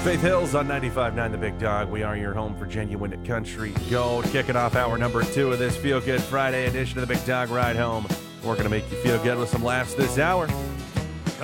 Faith Hills on 95.9 The Big Dog. We are your home for genuine country gold. Kicking off hour number 2 of this Feel Good Friday edition of the Big Dog Ride Home. We're going to make you feel good with some laughs this hour.